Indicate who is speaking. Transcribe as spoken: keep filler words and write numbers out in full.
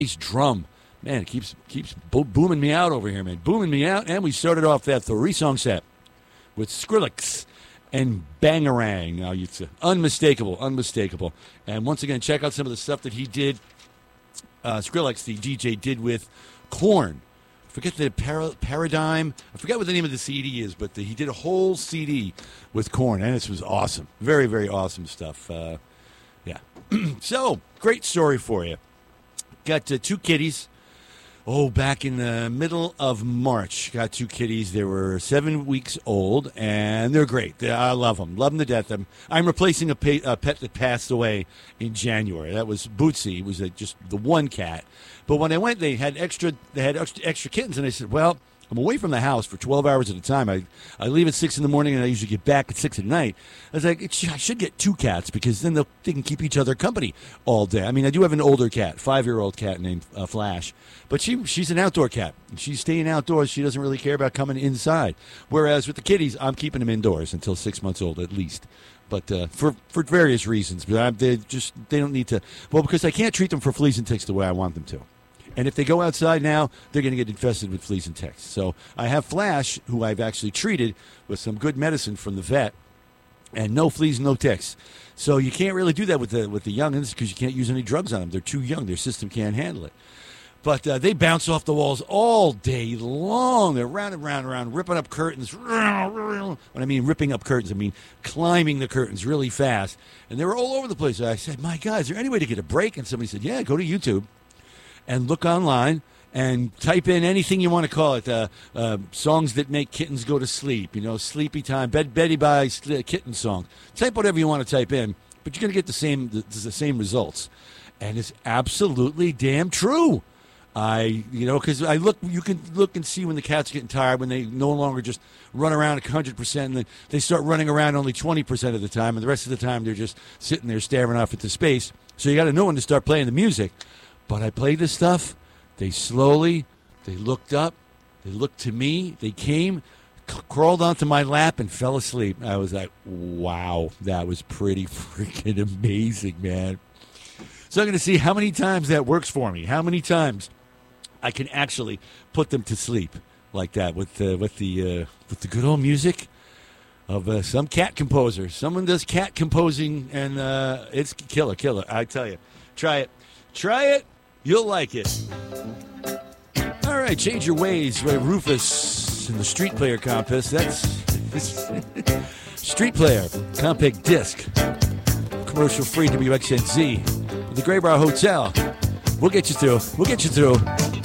Speaker 1: bass drum. Man, it keeps keeps bo- booming me out over here, man. Booming me out. And we started off that three-song set with Skrillex and Bangarang. Now, it's unmistakable, unmistakable. And once again, check out some of the stuff that he did. Uh, Skrillex, the D J, did with Korn. Forget the para- Paradigm. I forget what the name of the C D is, but the, he did a whole C D with Korn, and this was awesome. Very, very awesome stuff. Uh, yeah. So, great story for you. Got uh, two kitties. Oh, back in the middle of March, got two kitties. They were seven weeks old, and they're great. They, I love them. Love them to death. I'm, I'm replacing a, pay, a pet that passed away in January. That was Bootsy. It was a, just the one cat. But when I went, they had extra They had extra, extra kittens, and I said, well, I'm away from the house for twelve hours at a time. I, I leave at six in the morning, and I usually get back at six at night. I was like, it should, I should get two cats because then they'll, they can keep each other company all day. I mean, I do have an older cat, five-year-old cat named uh, Flash, but she she's an outdoor cat. She's staying outdoors. She doesn't really care about coming inside. Whereas with the kitties, I'm keeping them indoors until six months old at least. But uh, for for various reasons, but I, they just they don't need to. Well, because I can't treat them for fleas and ticks the way I want them to. And if they go outside now, they're going to get infested with fleas and ticks. So I have Flash, who I've actually treated with some good medicine from the vet, and no fleas, no ticks. So you can't really do that with the with the youngins because you can't use any drugs on them. They're too young. Their system can't handle it. But uh, they bounce off the walls all day long. They're round and round and round, ripping up curtains. When I mean ripping up curtains, I mean climbing the curtains really fast. And they were all over the place. I said, my God, is there any way to get a break? And somebody said, yeah, go to YouTube and look online and type in anything you want to call it. Uh, uh, songs that make kittens go to sleep. You know, sleepy time, bed, Betty Bye kitten song. Type whatever you want to type in, but you're going to get the same the, the same results. And it's absolutely damn true. I, you know, because I look, you can look and see when the cat's getting tired, when they no longer just run around one hundred percent, and then they start running around only twenty percent of the time, and the rest of the time they're just sitting there staring off into space. So you got to know when to start playing the music. But I played this stuff. They slowly, they looked up, they looked to me, they came, c- crawled onto my lap, and fell asleep. I was like, wow, that was pretty freaking amazing, man. So I'm going to see how many times that works for me, how many times I can actually put them to sleep like that with uh, with the uh, with the good old music of uh, some cat composer. Someone does cat composing, and uh, it's killer, killer. I tell you, try it, try it, you'll like it. All right, change your ways, Ray Rufus in the Street Player Compass. That's Street Player compact disc, commercial free W X N Z, the Graybar Hotel. We'll get you through. We'll get you through.